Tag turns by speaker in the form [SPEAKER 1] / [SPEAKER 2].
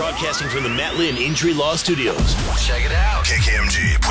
[SPEAKER 1] broadcasting from the Matt Lynn Injury Law Studios.
[SPEAKER 2] Check it out.
[SPEAKER 3] KKMG